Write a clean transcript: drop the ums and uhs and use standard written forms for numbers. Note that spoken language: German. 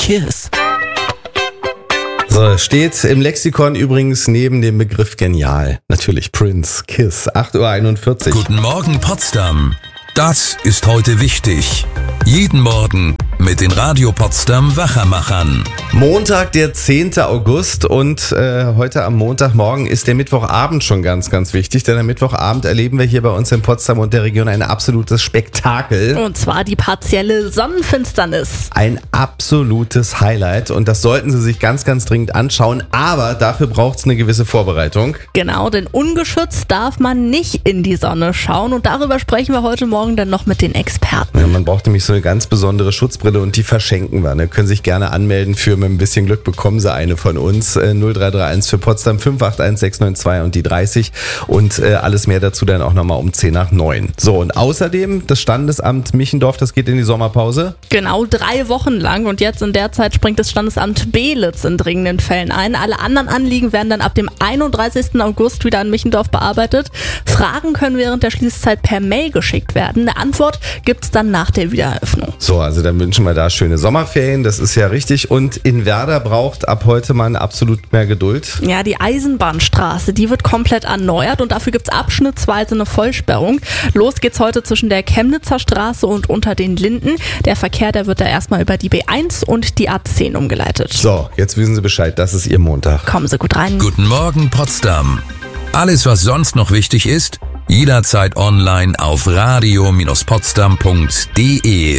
Kiss. So, steht im Lexikon übrigens neben dem Begriff genial. Natürlich Prince, Kiss, 8:41 Uhr. Guten Morgen Potsdam. Das ist heute wichtig. Jeden Morgen mit den Radio Potsdam Wachermachern. Montag, der 10. August und heute am Montagmorgen ist der Mittwochabend schon ganz, ganz wichtig, denn am Mittwochabend erleben wir hier bei uns in Potsdam und der Region ein absolutes Spektakel. Und zwar die partielle Sonnenfinsternis. Ein absolutes Highlight und das sollten Sie sich ganz, ganz dringend anschauen, aber dafür braucht es eine gewisse Vorbereitung. Genau, denn ungeschützt darf man nicht in die Sonne schauen und darüber sprechen wir heute Morgen dann noch mit den Experten. Ja, man braucht nämlich so eine ganz besondere Schutzbrille und die verschenken wir. Ne? Können sich gerne anmelden für mit ein bisschen Glück bekommen Sie eine von uns. 0331 für Potsdam 581 692 und die 30 und alles mehr dazu dann auch nochmal um 10:09. So und außerdem das Standesamt Michendorf, das geht in die Sommerpause. Genau 3 Wochen lang und jetzt in der Zeit springt das Standesamt Beelitz in dringenden Fällen ein. Alle anderen Anliegen werden dann ab dem 31. August wieder an Michendorf bearbeitet. Fragen können während der Schließzeit per Mail geschickt werden. Eine Antwort gibt es dann nach der Wiedereröffnung. So, also dann wünschen wir da schöne Sommerferien, das ist ja richtig. Und in Werder braucht ab heute man absolut mehr Geduld. Ja, die Eisenbahnstraße, die wird komplett erneuert und dafür gibt es abschnittsweise eine Vollsperrung. Los geht's heute zwischen der Chemnitzer Straße und unter den Linden. Der Verkehr, der wird da erstmal über die B1 und die A10 umgeleitet. So, jetzt wissen Sie Bescheid, das ist Ihr Montag. Kommen Sie gut rein. Guten Morgen Potsdam. Alles, was sonst noch wichtig ist, jederzeit online auf radio-potsdam.de.